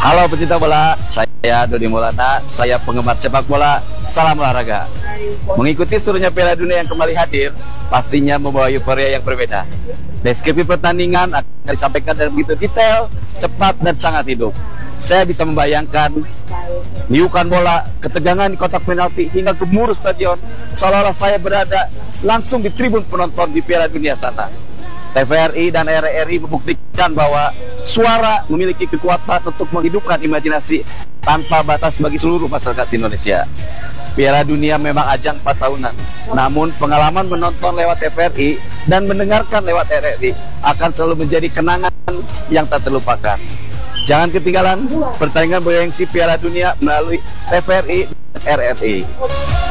Halo pecinta bola, saya Dodi Maulana, saya penggemar sepak bola, salam olahraga. Mengikuti serunya Piala Dunia yang kembali hadir, pastinya membawa euforia yang berbeda. Deskripsi pertandingan akan disampaikan dengan begitu detail, cepat, dan sangat hidup. Saya bisa membayangkan niukan bola, ketegangan di kotak penalti, hingga gemuruh stadion, seolah-olah saya berada langsung di tribun penonton di Piala Dunia sana. TVRI dan RRI membuktikan bahwa suara memiliki kekuatan untuk menghidupkan imajinasi tanpa batas bagi seluruh masyarakat Indonesia. Piala Dunia memang ajang 4 tahunan, namun pengalaman menonton lewat TVRI dan mendengarkan lewat RRI akan selalu menjadi kenangan yang tak terlupakan. Jangan ketinggalan pertandingan bergengsi Piala Dunia melalui TVRI dan RRI.